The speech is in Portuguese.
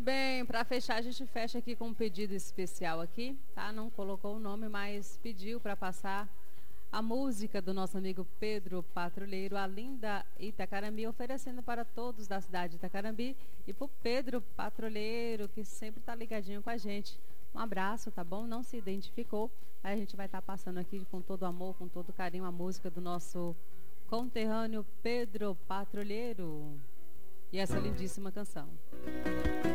bem, para fechar, a gente fecha aqui com um pedido especial aqui, tá? Não colocou o nome, mas pediu para passar a música do nosso amigo Pedro Patrulheiro, a linda Itacarambi, oferecendo para todos da cidade de Itacarambi e para o Pedro Patrulheiro, que sempre está ligadinho com a gente. Um abraço, tá bom? Não se identificou, aí a gente vai estar passando aqui com todo amor, com todo carinho, a música do nosso conterrâneo Pedro Patrulheiro e essa lindíssima canção.